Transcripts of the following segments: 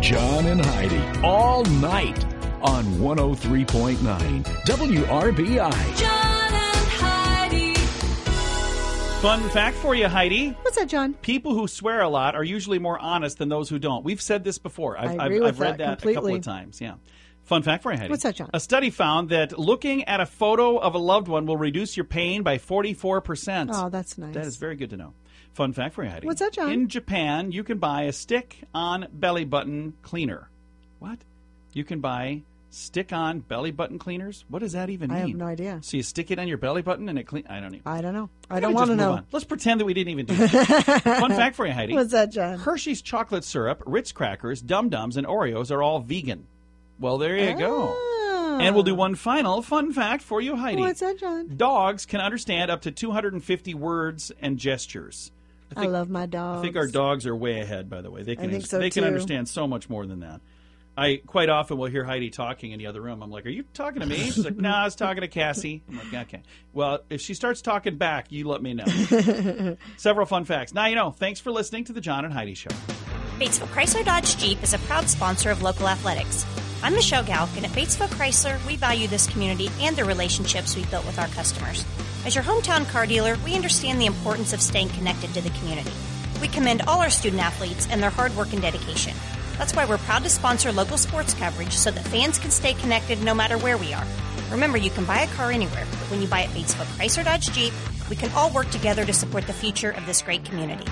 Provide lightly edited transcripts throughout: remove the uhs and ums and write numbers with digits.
John and Heidi, all night on 103.9 WRBI. John and Heidi. Fun fact for you, Heidi. What's that, John? People who swear a lot are usually more honest than those who don't. We've said this before. I've read that completely. a couple of times. Yeah. Fun fact for you, Heidi. What's that, John? A study found that looking at a photo of a loved one will reduce your pain by 44%. Oh, that's nice. That is very good to know. Fun fact for you, Heidi. What's that, John? In Japan, you can buy a stick-on belly button cleaner. What? You can buy stick-on belly button cleaners? What does that even mean? I have no idea. So you stick it on your belly button and it clean? I don't even. I don't know. I We're don't gonna want to just move know. on. Let's pretend that we didn't even do that. Fun fact for you, Heidi. What's that, John? Hershey's chocolate syrup, Ritz crackers, Dum Dums, and Oreos are all vegan. Well, there you go. And we'll do one final fun fact for you, Heidi. What's that, John? Dogs can understand up to 250 words and gestures. I love my dogs. I think our dogs are way ahead, by the way. They can, think so, they can too. understand so much more than that. I quite often will hear Heidi talking in the other room. I'm like, are you talking to me? She's like, no, I was talking to Cassie. I'm like, okay. Well, if she starts talking back, you let me know. Several fun facts. Now you know. Thanks for listening to the John and Heidi Show. Batesville Chrysler Dodge Jeep is a proud sponsor of local athletics. I'm Michelle Galk, and at Batesville Chrysler, we value this community and the relationships we've built with our customers. As your hometown car dealer, we understand the importance of staying connected to the community. We commend all our student athletes and their hard work and dedication. That's why we're proud to sponsor local sports coverage so that fans can stay connected no matter where we are. Remember, you can buy a car anywhere, but when you buy at Batesville Chrysler Dodge Jeep, we can all work together to support the future of this great community.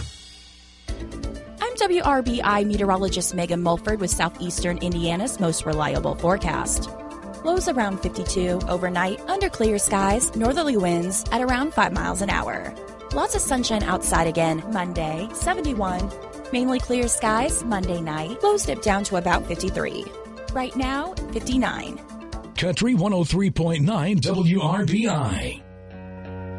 I'm WRBI meteorologist Megan Mulford with Southeastern Indiana's most reliable forecast. Lows around 52 overnight, under clear skies, northerly winds at around 5 miles an hour. Lots of sunshine outside again Monday, 71. Mainly clear skies Monday night, lows dip down to about 53. Right now, 59. Country 103.9 WRBI.